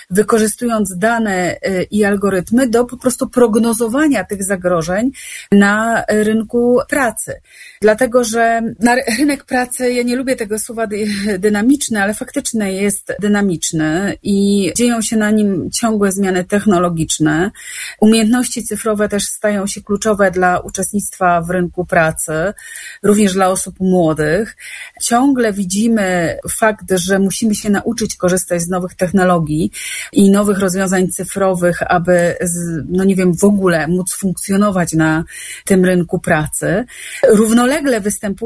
wykorzystując dane i algorytmy do po prostu prognozowania tych zagrożeń na rynku pracy. Dlatego, że rynek pracy, ja nie lubię tego słowa dynamiczny, ale faktycznie jest dynamiczny i dzieją się na nim ciągłe zmiany technologiczne. Umiejętności cyfrowe też stają się kluczowe dla uczestnictwa w rynku pracy, również dla osób młodych. Ciągle widzimy fakt, że musimy się nauczyć korzystać z nowych technologii i nowych rozwiązań cyfrowych, aby, w ogóle móc funkcjonować na tym rynku pracy. Równolegle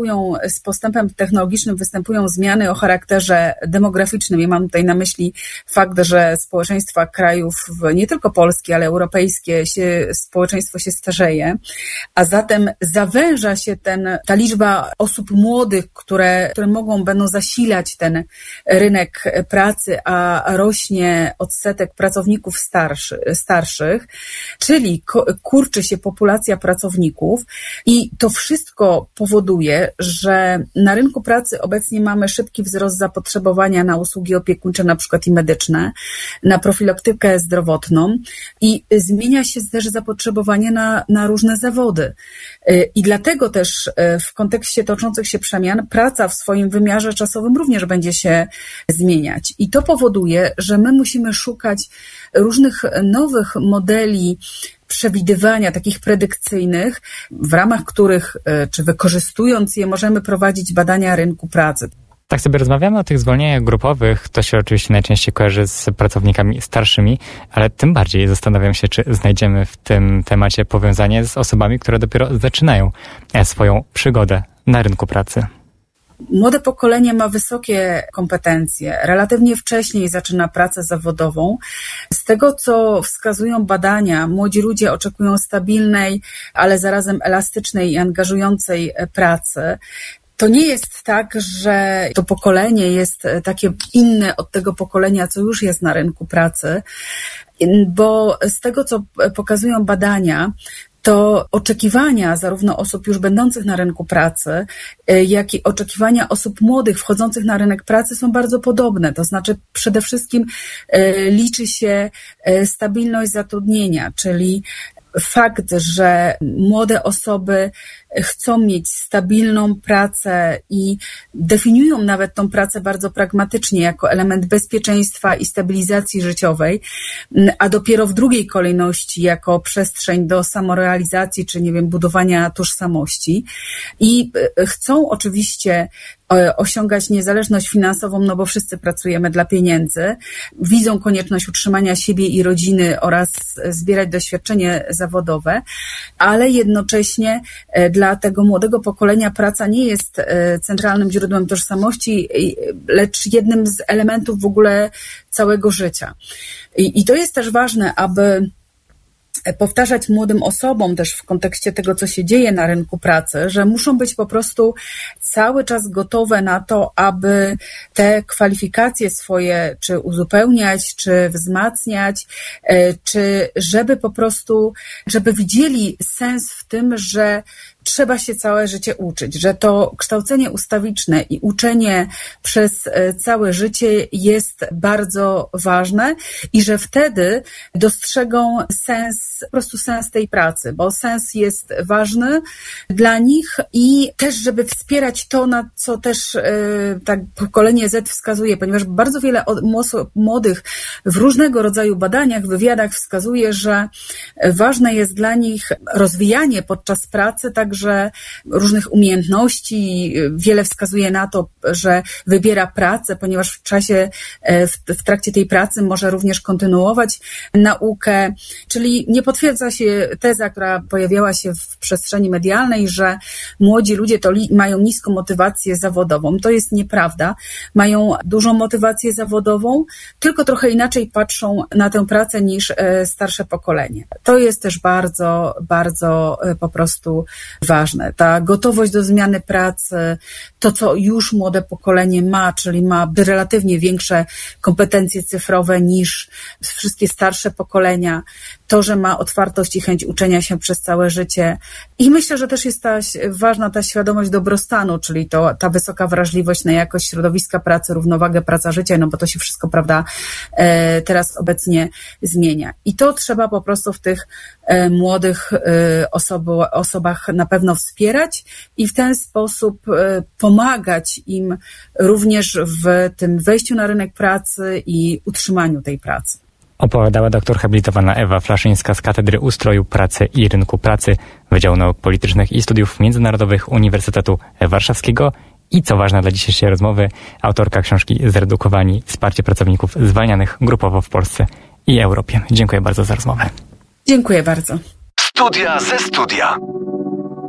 z postępem technologicznym występują zmiany o charakterze demograficznym. Ja mam tutaj na myśli fakt, że społeczeństwa krajów, nie tylko Polski, ale europejskie, społeczeństwo się starzeje, a zatem zawęża się ta liczba osób młodych, które będą zasilać ten rynek pracy, a rośnie odsetek pracowników starszych, czyli kurczy się populacja pracowników i to wszystko powoduje, że na rynku pracy obecnie mamy szybki wzrost zapotrzebowania na usługi opiekuńcze, na przykład i medyczne, na profilaktykę zdrowotną i zmienia się też zapotrzebowanie na różne zawody. I dlatego też w kontekście toczących się przemian praca w swoim wymiarze czasowym również będzie się zmieniać. I to powoduje, że my musimy szukać różnych nowych modeli przewidywania, takich predykcyjnych, w ramach których, czy wykorzystując je, możemy prowadzić badania rynku pracy. Tak sobie rozmawiamy o tych zwolnieniach grupowych, to się oczywiście najczęściej kojarzy z pracownikami starszymi, ale tym bardziej zastanawiam się, czy znajdziemy w tym temacie powiązanie z osobami, które dopiero zaczynają swoją przygodę na rynku pracy. Młode pokolenie ma wysokie kompetencje, relatywnie wcześniej zaczyna pracę zawodową. Z tego, co wskazują badania, młodzi ludzie oczekują stabilnej, ale zarazem elastycznej i angażującej pracy. To nie jest tak, że to pokolenie jest takie inne od tego pokolenia, co już jest na rynku pracy, bo z tego, co pokazują badania, to oczekiwania zarówno osób już będących na rynku pracy, jak i oczekiwania osób młodych wchodzących na rynek pracy są bardzo podobne. To znaczy przede wszystkim liczy się stabilność zatrudnienia, czyli fakt, że młode osoby chcą mieć stabilną pracę i definiują nawet tą pracę bardzo pragmatycznie jako element bezpieczeństwa i stabilizacji życiowej, a dopiero w drugiej kolejności jako przestrzeń do samorealizacji czy, budowania tożsamości. I chcą oczywiście osiągać niezależność finansową, bo wszyscy pracujemy dla pieniędzy, widzą konieczność utrzymania siebie i rodziny oraz zbierać doświadczenie zawodowe, ale jednocześnie dla tego młodego pokolenia praca nie jest centralnym źródłem tożsamości, lecz jednym z elementów w ogóle całego życia. I to jest też ważne, aby powtarzać młodym osobom też w kontekście tego, co się dzieje na rynku pracy, że muszą być po prostu cały czas gotowe na to, aby te kwalifikacje swoje czy uzupełniać, czy wzmacniać, czy żeby widzieli sens w tym, że trzeba się całe życie uczyć, że to kształcenie ustawiczne i uczenie przez całe życie jest bardzo ważne i że wtedy dostrzegą po prostu sens tej pracy, bo sens jest ważny dla nich i też, żeby wspierać to, na co też tak pokolenie Z wskazuje, ponieważ bardzo wiele młodych w różnego rodzaju badaniach, wywiadach wskazuje, że ważne jest dla nich rozwijanie podczas pracy także różnych umiejętności. Wiele wskazuje na to, że wybiera pracę, ponieważ w trakcie tej pracy może również kontynuować naukę, czyli nie potwierdza się teza, która pojawiała się w przestrzeni medialnej, że młodzi ludzie mają niską motywację zawodową. To jest nieprawda. Mają dużą motywację zawodową, tylko trochę inaczej patrzą na tę pracę niż starsze pokolenie. To jest też bardzo, bardzo po prostu ważne. Ta gotowość do zmiany pracy, to co już młode pokolenie ma, czyli ma relatywnie większe kompetencje cyfrowe niż wszystkie starsze pokolenia, to, że ma otwartość i chęć uczenia się przez całe życie. I myślę, że też jest ważna ta świadomość dobrostanu, czyli ta wysoka wrażliwość na jakość środowiska pracy, równowagę praca-życia, no bo to się wszystko, prawda, teraz obecnie zmienia. I to trzeba po prostu w tych młodych osobach na pewno wspierać i w ten sposób pomagać im również w tym wejściu na rynek pracy i utrzymaniu tej pracy. Opowiadała doktor habilitowana Ewa Flaszyńska z Katedry Ustroju Pracy i Rynku Pracy Wydziału Nauk Politycznych i Studiów Międzynarodowych Uniwersytetu Warszawskiego i, co ważne dla dzisiejszej rozmowy, autorka książki Zredukowani. Wsparcie pracowników zwalnianych grupowo w Polsce i Europie. Dziękuję bardzo za rozmowę. Dziękuję bardzo. Studia ze studia.